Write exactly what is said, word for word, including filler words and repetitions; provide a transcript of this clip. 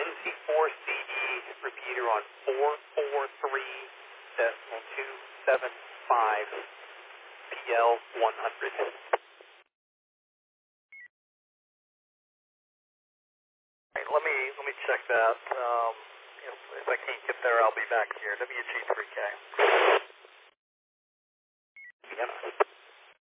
N C four C E repeater on four four three decimal two seven five P L one hundred. Right, let me let me check that. Um, if, if I can't get there, I'll be back here. W G three K. Yeah.